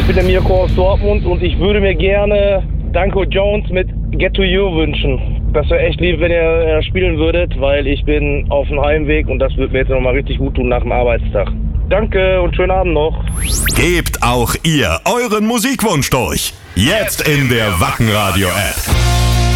bin der Mirko aus Dortmund und ich würde mir gerne Danko Jones mit Get to You wünschen. Das wäre echt lieb, wenn ihr spielen würdet, weil ich bin auf dem Heimweg und das wird mir jetzt nochmal richtig gut tun nach dem Arbeitstag. Danke und schönen Abend noch. Gebt auch ihr euren Musikwunsch durch. Jetzt in der Wacken Radio App.